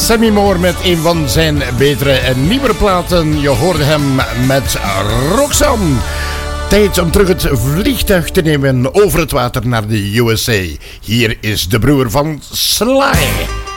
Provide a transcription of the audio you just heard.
Sammy Moore met een van zijn betere en nieuwere platen. Je hoorde hem met Roxanne. Tijd om terug het vliegtuig te nemen over het water naar de USA. Hier is de broer van Sly.